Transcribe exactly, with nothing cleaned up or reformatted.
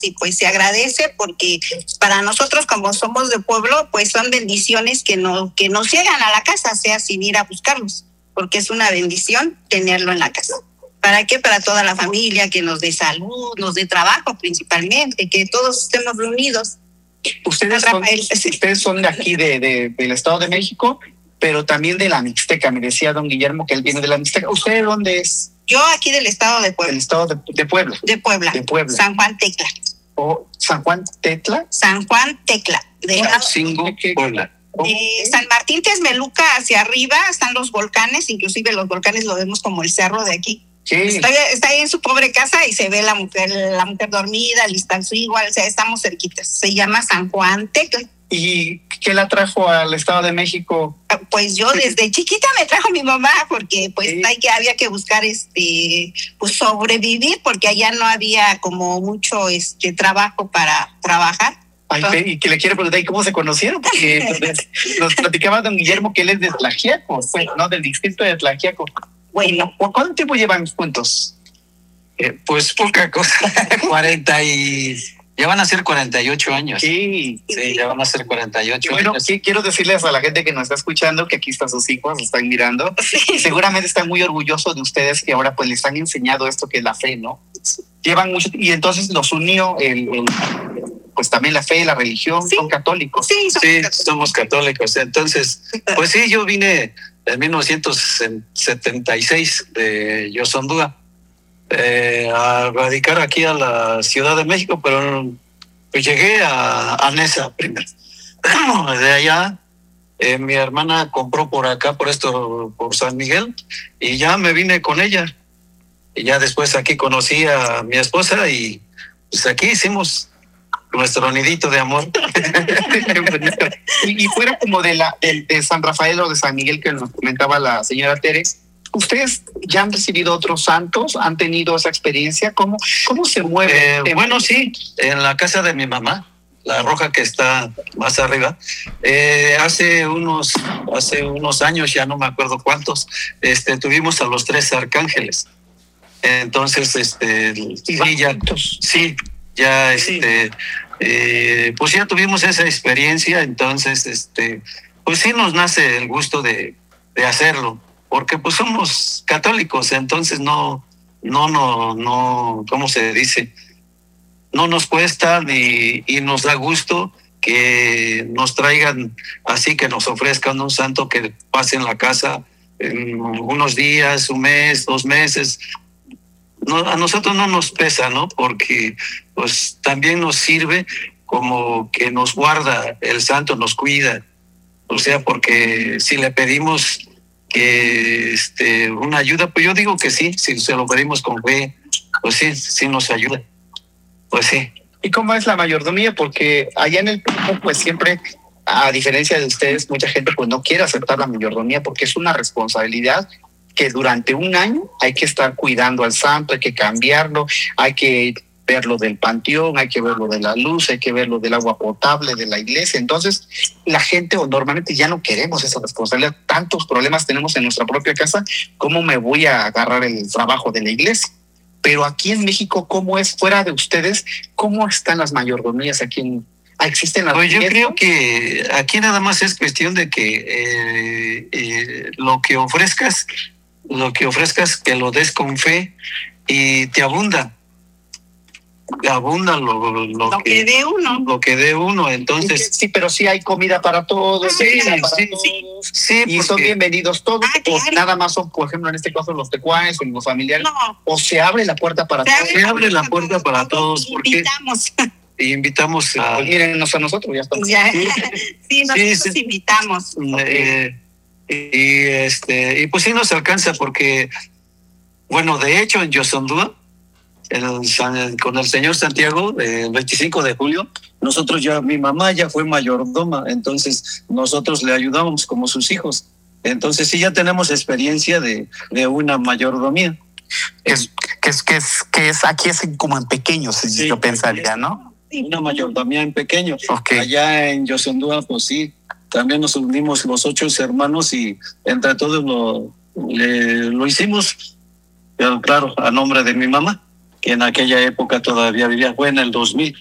y pues se agradece porque para nosotros como somos de pueblo, pues son bendiciones que, no, que nos llegan a la casa, sea sin ir a buscarlos, porque es una bendición tenerlo en la casa. ¿Para qué? Para toda la familia, que nos dé salud, nos dé trabajo principalmente, que todos estemos reunidos. Ustedes son, ustedes son de aquí, de, de, del Estado de México, pero también de la Mixteca. Me decía don Guillermo que él viene de la Mixteca. ¿Usted de dónde es? Yo aquí del Estado de Puebla. Del Estado de, de Puebla. De Puebla. De Puebla. San Juan Tecla. ¿O San Juan Tetla? San Juan Tecla. De Cinco, Puebla. De San Martín Texmeluca hacia arriba están los volcanes, inclusive los volcanes lo vemos como el cerro de aquí. Sí. Está, está ahí en su pobre casa y se ve la mujer, la mujer dormida, el Iztaccíhuatl igual, o sea, estamos cerquitas. Se llama San Juan Tecla. ¿Y qué la trajo al Estado de México? Pues yo desde chiquita me trajo mi mamá porque pues sí. hay que, había que buscar este pues sobrevivir porque allá no había como mucho este trabajo para trabajar. Ay, y que le quiero preguntar, ¿y cómo se conocieron? Porque nos platicaba don Guillermo que él es de Tlaxiaco, pues, ¿no? Del distrito de Tlaxiaco. Bueno, ¿cuánto tiempo llevan juntos? Eh, pues poca cosa, cuarenta y... Ya van a ser cuarenta y ocho años. Sí, sí, ya van a ser cuarenta y ocho bueno, años. Sí, quiero decirles a la gente que nos está escuchando que aquí están sus hijos, están mirando. Sí. Seguramente están muy orgullosos de ustedes que ahora pues les han enseñado esto que es la fe, ¿no? Llevan mucho, y entonces los unió el, el pues también la fe, la religión, sí. Son católicos. Sí, somos, sí católicos. somos católicos. Entonces, pues sí, yo vine en mil novecientos setenta y seis de Yosondúa. Eh, a radicar aquí a la Ciudad de México, pero pues llegué a, a Nesa primero. De allá, eh, mi hermana compró por acá, por esto, por San Miguel, y ya me vine con ella. Y ya después aquí conocí a mi esposa y pues aquí hicimos nuestro nidito de amor. y, y fuera como de, la, de, de San Rafael o de San Miguel que nos comentaba la señora Tere, ¿ustedes ya han recibido otros santos? ¿Han tenido esa experiencia? ¿Cómo, cómo se mueve? Eh, bueno, sí, en la casa de mi mamá, la roja que está más arriba, eh, hace unos hace unos años, ya no me acuerdo cuántos, este, tuvimos a los tres arcángeles. Entonces, este, sí, ya, sí, ya, este, eh, pues ya tuvimos esa experiencia, entonces, este, pues sí nos nace el gusto de, de hacerlo. Porque pues somos católicos, entonces no, no, no, no, ¿cómo se dice? No nos cuesta ni, y nos da gusto que nos traigan así, que nos ofrezcan un santo que pase en la casa en unos días, un mes, dos meses. No, a nosotros no nos pesa, ¿no? Porque pues también nos sirve como que nos guarda, el santo nos cuida. O sea, porque si le pedimos que este una ayuda, pues yo digo que sí, si se lo pedimos con fe, pues sí, sí nos ayuda, pues sí. ¿Y cómo es la mayordomía? Porque allá en el campo, pues siempre, a diferencia de ustedes, mucha gente pues no quiere aceptar la mayordomía porque es una responsabilidad que durante un año hay que estar cuidando al santo, hay que cambiarlo, hay que ver lo del panteón, hay que ver lo de la luz, hay que ver lo del agua potable de la iglesia. Entonces, la gente o normalmente ya no queremos esa responsabilidad. Tantos problemas tenemos en nuestra propia casa, ¿cómo me voy a agarrar el trabajo de la iglesia? Pero aquí en México, ¿cómo es fuera de ustedes? ¿Cómo están las mayordomías aquí en ¿Existen las pues yo creo que aquí nada más es cuestión de que eh, eh, lo que ofrezcas, lo que ofrezcas, que lo des con fe y te abunda. abunda lo, lo, lo que, que dé uno. Lo que dé uno, entonces... Sí, pero sí hay comida para todos. Sí, para sí, todos. sí, sí. Y porque... son bienvenidos todos. Ah, o claro. nada más son, por ejemplo, en este caso, los tecuanes o los familiares. No. O se abre la puerta para se todos. Abre se abre la puerta para todos. Porque invitamos. Y invitamos a... Pues mírennos a nosotros, ya estamos. Ya. Sí, nosotros sí, sí. invitamos. Eh, y, este, y pues sí nos alcanza porque, bueno, de hecho en Yosondúa, El, con el señor Santiago, el veinticinco de julio, nosotros ya, mi mamá ya fue mayordoma, entonces nosotros le ayudamos como sus hijos. Entonces sí ya tenemos experiencia de, de una mayordomía. Que es, que es, que es, que es, aquí es como en pequeños, sí, yo pensaría, ¿no? Una mayordomía en pequeños. Okay. Allá en Yosondúa, pues sí, también nos unimos los ocho hermanos y entre todos lo, le, lo hicimos, claro, a nombre de mi mamá. que en aquella época todavía vivía, fue en el dos mil.